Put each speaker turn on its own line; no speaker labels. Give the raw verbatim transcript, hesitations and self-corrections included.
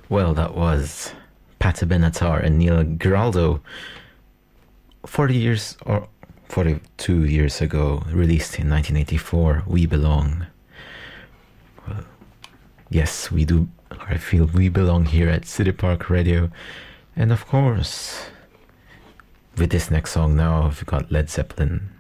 Well, that was Pata Benatar and Neil Giraldo. forty years or forty-two years ago, released in nineteen eighty-four, We Belong. Well, yes, we do. I feel we belong here at City Park Radio. And of course, with this next song now, we've got Led Zeppelin.